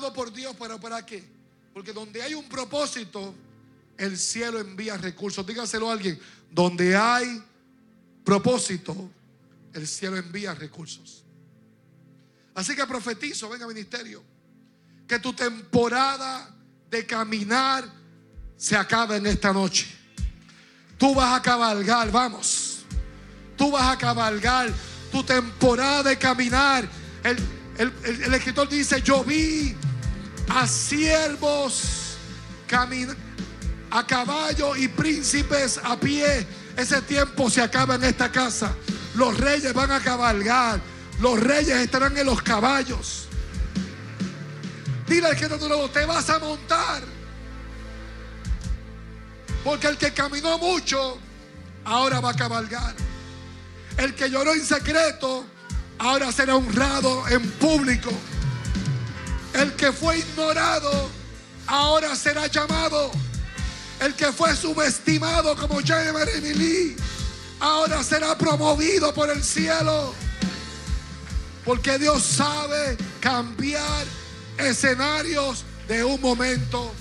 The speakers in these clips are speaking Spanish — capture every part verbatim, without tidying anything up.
llamado por Dios, ¿pero para qué? Porque donde hay un propósito, el cielo envía recursos. Dígaselo a alguien: donde hay propósito, el cielo envía recursos. Así que profetizo, venga ministerio, que tu temporada de caminar se acaba en esta noche. Tú vas a cabalgar, vamos. Tú vas a cabalgar tu temporada de caminar. El, el, el, el escritor dice: yo vi a siervos caminar, a caballo y príncipes a pie. Ese tiempo se acaba en esta casa. Los reyes van a cabalgar. Los reyes estarán en los caballos. Dile al que está a tu lado: te vas a montar. Porque el que caminó mucho, ahora va a cabalgar. El que lloró en secreto, ahora será honrado en público. El que fue ignorado, ahora será llamado. El que fue subestimado como Jeremy Lee, ahora será promovido por el cielo. Porque Dios sabe cambiar escenarios de un momento a otro.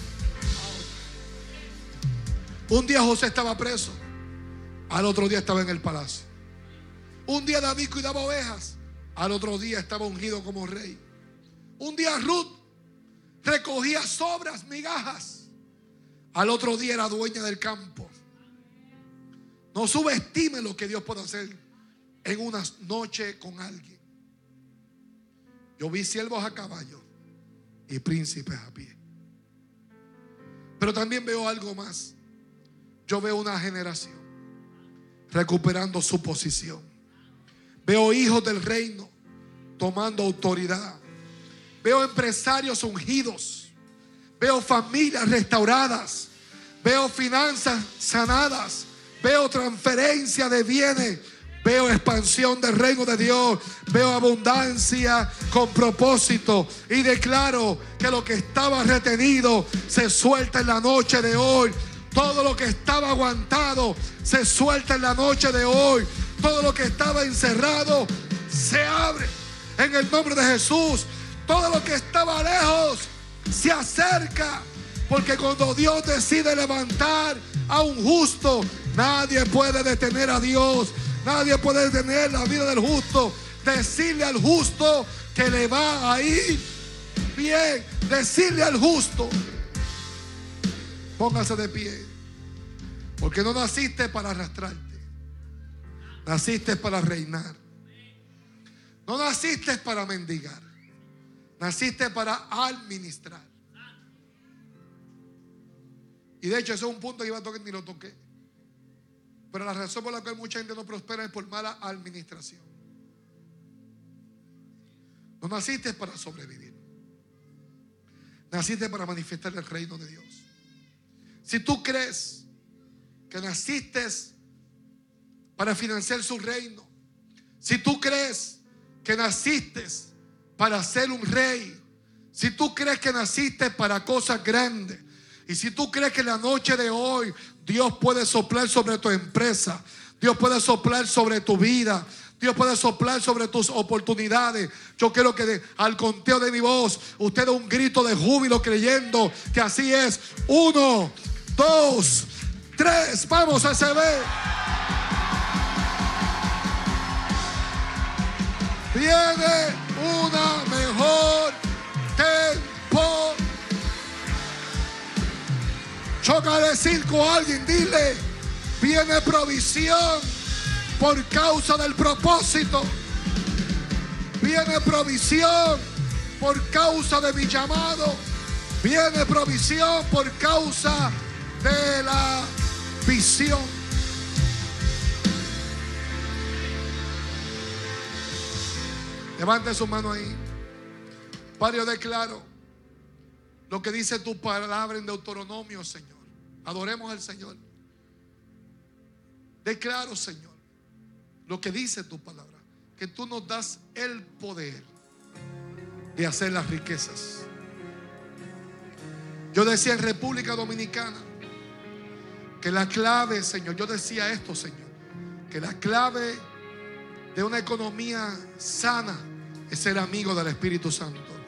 Un día José estaba preso, al otro día estaba en el palacio. Un día David cuidaba ovejas, al otro día estaba ungido como rey. Un día Ruth recogía sobras, migajas, al otro día era dueña del campo. No subestime lo que Dios puede hacer en una noche con alguien. Yo vi siervos a caballo y príncipes a pie. Pero también veo algo más. Yo veo una generación recuperando su posición. Veo hijos del reino tomando autoridad. Veo empresarios ungidos. Veo familias restauradas. Veo finanzas sanadas. Veo transferencia de bienes. Veo expansión del reino de Dios. Veo abundancia con propósito. Y declaro que lo que estaba retenido se suelta en la noche de hoy. Todo lo que estaba aguantado se suelta en la noche de hoy. Todo lo que estaba encerrado se abre en el nombre de Jesús. Todo lo que estaba lejos se acerca. Porque cuando Dios decide levantar a un justo, nadie puede detener a Dios. Nadie puede detener la vida del justo. Decirle al justo que le va a ir bien. Decirle al justo: póngase de pie. Porque no naciste para arrastrarte. Naciste para reinar. No naciste para mendigar. Naciste para administrar. Y de hecho ese es un punto que iba a tocar y ni lo toqué. Pero la razón por la cual mucha gente no prospera es por mala administración. No naciste para sobrevivir. Naciste para manifestar el reino de Dios. Si tú crees que naciste para financiar su reino, si tú crees que naciste para ser un rey, si tú crees que naciste para cosas grandes, y si tú crees que en la noche de hoy Dios puede soplar sobre tu empresa, Dios puede soplar sobre tu vida, Dios puede soplar sobre tus oportunidades, yo quiero que de, al conteo de mi voz usted dé un grito de júbilo creyendo que así es. Uno, dos, tres, vamos a ese ver. Viene una mejor temporada. Chócale circo a alguien, dile: viene provisión por causa del propósito. Viene provisión por causa de mi llamado. Viene provisión por causa de la visión. Levante su mano ahí. Padre, yo declaro lo que dice tu palabra en Deuteronomio, Señor. Adoremos al Señor. Declaro, Señor, lo que dice tu palabra, que tú nos das el poder de hacer las riquezas. Yo decía en República Dominicana que la clave, Señor, yo decía esto, Señor, que la clave de una economía sana es ser amigo del Espíritu Santo.